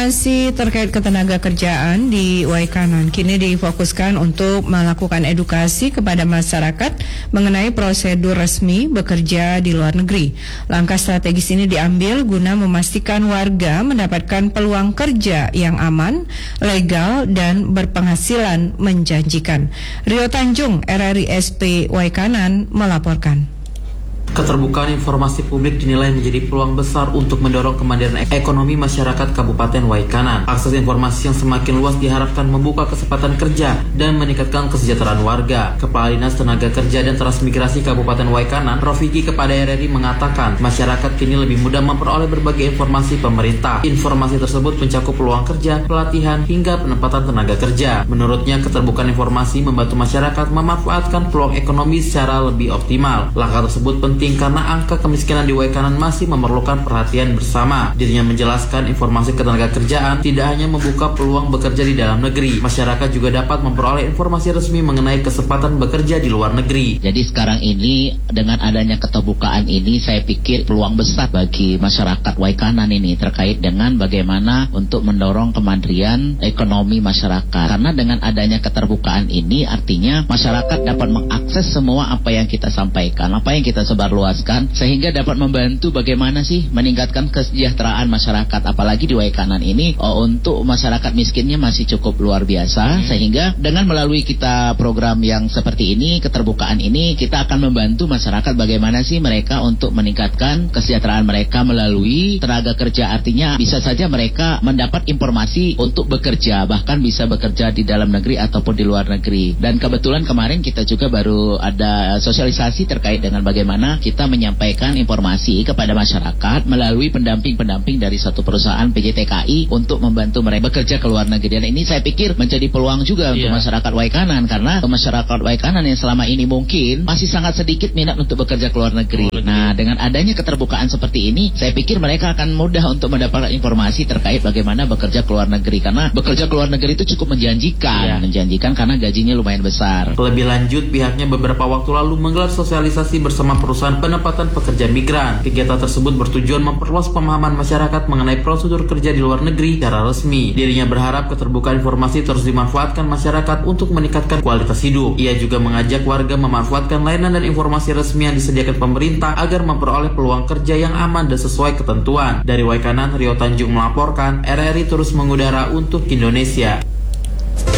Informasi terkait ketenaga kerjaan di Waikanan kini difokuskan untuk melakukan edukasi kepada masyarakat mengenai prosedur resmi bekerja di luar negeri. Langkah strategis ini diambil guna memastikan warga mendapatkan peluang kerja yang aman, legal, dan berpenghasilan menjanjikan. Rio Tanjung, RRI SP Waikanan melaporkan. Keterbukaan informasi publik dinilai menjadi peluang besar untuk mendorong kemandirian ekonomi masyarakat Kabupaten Waikanan. Akses informasi yang semakin luas diharapkan membuka kesempatan kerja dan meningkatkan kesejahteraan warga. Kepala Dinas Tenaga Kerja dan Transmigrasi Kabupaten Waikanan, Rofiki, kepada RRI mengatakan masyarakat kini lebih mudah memperoleh berbagai informasi pemerintah. Informasi tersebut mencakup peluang kerja, pelatihan, hingga penempatan tenaga kerja. Menurutnya, keterbukaan informasi membantu masyarakat memanfaatkan peluang ekonomi secara lebih optimal. Langkah tersebut penting karena angka kemiskinan di Waikanan masih memerlukan perhatian bersama. Dirinya menjelaskan informasi ketenaga kerjaan tidak hanya membuka peluang bekerja di dalam negeri, masyarakat juga dapat memperoleh informasi resmi mengenai kesempatan bekerja di luar negeri. Jadi sekarang ini dengan adanya keterbukaan ini, saya pikir peluang besar bagi masyarakat Waikanan ini terkait dengan bagaimana untuk mendorong kemandirian ekonomi masyarakat. Karena dengan adanya keterbukaan ini artinya masyarakat dapat mengakses semua apa yang kita sampaikan, apa yang kita luaskan, sehingga dapat membantu bagaimana sih meningkatkan kesejahteraan masyarakat, apalagi di Waikanan ini untuk masyarakat miskinnya masih cukup luar biasa, sehingga dengan melalui kita program yang seperti ini, keterbukaan ini, kita akan membantu masyarakat bagaimana sih mereka untuk meningkatkan kesejahteraan mereka melalui tenaga kerja. Artinya bisa saja mereka mendapat informasi untuk bekerja, bahkan bisa bekerja di dalam negeri ataupun di luar negeri. Dan kebetulan kemarin kita juga baru ada sosialisasi terkait dengan bagaimana kita menyampaikan informasi kepada masyarakat melalui pendamping-pendamping dari satu perusahaan PJTKI untuk membantu mereka bekerja ke luar negeri. Dan ini saya pikir menjadi peluang juga untuk masyarakat Waikanan, karena masyarakat Waikanan yang selama ini mungkin masih sangat sedikit minat untuk bekerja ke luar negeri. Nah, dengan adanya keterbukaan seperti ini, saya pikir mereka akan mudah untuk mendapatkan informasi terkait bagaimana bekerja ke luar negeri, karena bekerja ke luar negeri itu cukup menjanjikan, karena gajinya lumayan besar. Lebih lanjut, pihaknya beberapa waktu lalu menggelar sosialisasi bersama perusahaan penempatan pekerja migran. Kegiatan tersebut bertujuan memperluas pemahaman masyarakat mengenai prosedur kerja di luar negeri secara resmi. Dirinya berharap keterbukaan informasi terus dimanfaatkan masyarakat untuk meningkatkan kualitas hidup. Ia juga mengajak warga memanfaatkan layanan dan informasi resmi yang disediakan pemerintah agar memperoleh peluang kerja yang aman dan sesuai ketentuan. Dari Waikanan, Rio Tanjung melaporkan, RRI terus mengudara untuk Indonesia.